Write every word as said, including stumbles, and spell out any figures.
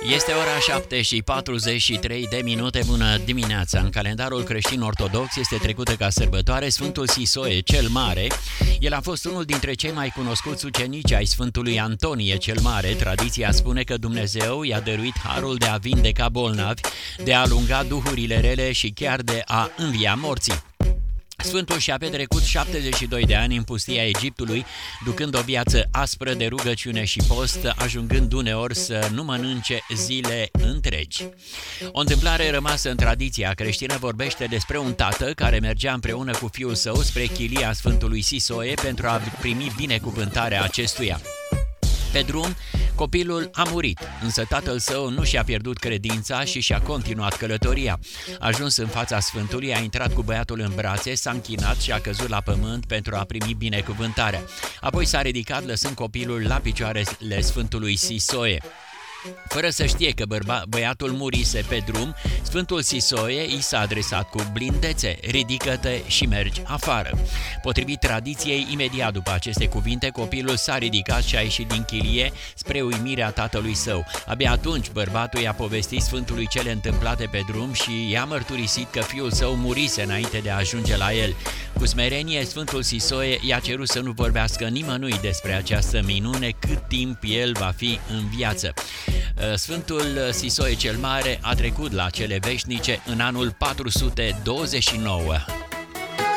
Este ora șapte și patruzeci și trei de minute. Bună dimineața! În calendarul creștin-ortodox este trecută ca sărbătoare Sfântul Sisoie cel Mare. El a fost unul dintre cei mai cunoscuți ucenici ai Sfântului Antonie cel Mare. Tradiția spune că Dumnezeu i-a dăruit harul de a vindeca bolnavi, de a alunga duhurile rele și chiar de a învia morții. Sfântul și-a petrecut șaptezeci și doi de ani în pustia Egiptului, ducând o viață aspră de rugăciune și post, ajungând uneori să nu mănânce zile întregi. O întâmplare rămasă în tradiția creștină vorbește despre un tată care mergea împreună cu fiul său spre chilia Sfântului Sisoie pentru a primi binecuvântarea acestuia. Pe drum, copilul a murit, însă tatăl său nu și-a pierdut credința și și-a continuat călătoria. Ajuns în fața Sfântului, a intrat cu băiatul în brațe, s-a închinat și a căzut la pământ pentru a primi binecuvântarea. Apoi s-a ridicat lăsând copilul la picioarele Sfântului Sisoie. Fără să știe că bărba, băiatul murise pe drum, Sfântul Sisoie i s-a adresat cu blindețe: ridică-te și mergi afară. Potrivit tradiției, imediat după aceste cuvinte, copilul s-a ridicat și a ieșit din chilie spre uimirea tatălui său. Abia atunci bărbatul i-a povestit Sfântului cele întâmplate pe drum și i-a mărturisit că fiul său murise înainte de a ajunge la el. Cu smerenie, Sfântul Sisoie i-a cerut să nu vorbească nimănui despre această minune cât timp el va fi în viață. Sfântul Sisoie cel Mare a trecut la cele veșnice în anul patru sute douăzeci și nouă.